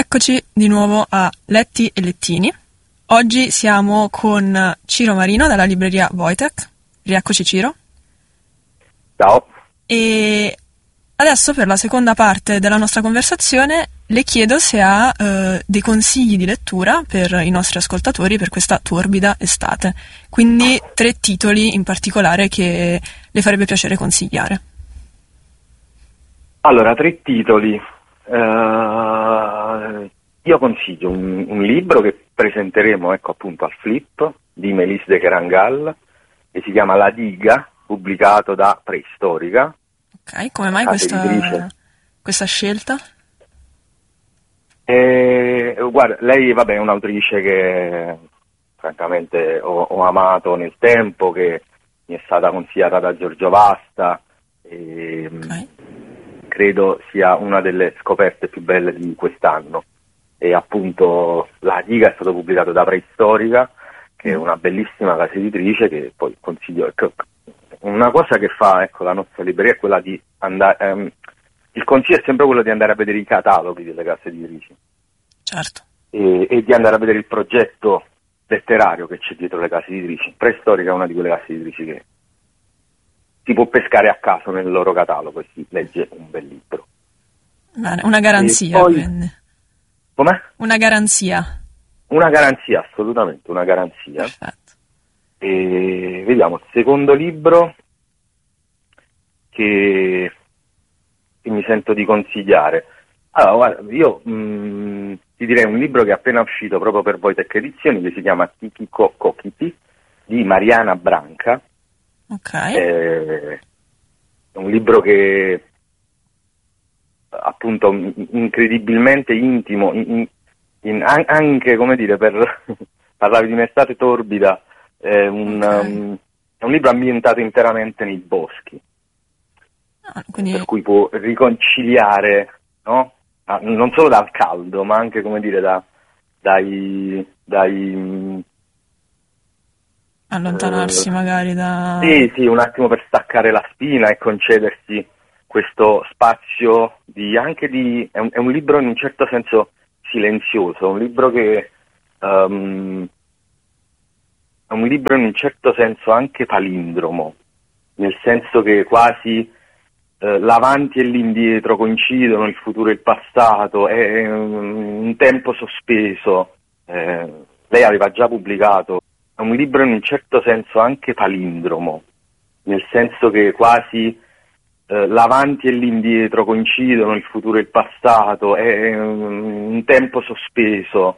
Eccoci di nuovo a Letti e Lettini. Oggi siamo con Ciro Marino dalla libreria Wojtek. Rieccoci Ciro. Ciao. E adesso per la seconda parte della nostra conversazione le chiedo se ha dei consigli di lettura per i nostri ascoltatori per questa torbida estate. Quindi 3 titoli in particolare che le farebbe piacere consigliare. Allora, 3 titoli. Io consiglio un libro che presenteremo, appunto, al Flip di Mélis de Kerangal, che si chiama La diga, pubblicato da Preistorica. Ok, come mai questa scelta? Guarda, lei è un'autrice che francamente ho amato nel tempo, che mi è stata consigliata da Giorgio Vasta e credo sia una delle scoperte più belle di quest'anno. E appunto La diga è stato pubblicato da Preistorica, che è una bellissima casa editrice che poi consiglio. Una cosa che fa la nostra libreria è quella di andare, il consiglio è sempre quello di andare a vedere i cataloghi delle case editrici. Certo. E di andare a vedere il progetto letterario che c'è dietro le case editrici. Preistorica è una di quelle case editrici che si può pescare a caso nel loro catalogo e si legge un bel libro. Bene, una garanzia, poi, quindi. Com'è? Una garanzia. Una garanzia, assolutamente, una garanzia. Perfetto. E vediamo, il secondo libro che mi sento di consigliare. Allora, guarda, io ti direi un libro che è appena uscito proprio per Wojtek Edizioni, che si chiama Tikiko Kokiti, di Mariana Branca. Ok. È un libro che appunto incredibilmente intimo, anche, come dire, per parlavi di un'estate torbida, è un libro ambientato interamente nei boschi, quindi... per cui può riconciliare, no? Non solo dal caldo, ma anche, come dire, dai allontanarsi magari da... Sì, un attimo per staccare la spina e concedersi questo spazio è un libro in un certo senso silenzioso, un libro che è un libro in un certo senso anche palindromo, nel senso che quasi l'avanti e l'indietro coincidono, il futuro e il passato, è un tempo sospeso. Lei aveva già pubblicato, è un libro in un certo senso anche palindromo, nel senso che quasi l'avanti e l'indietro coincidono, il futuro e il passato, è un tempo sospeso.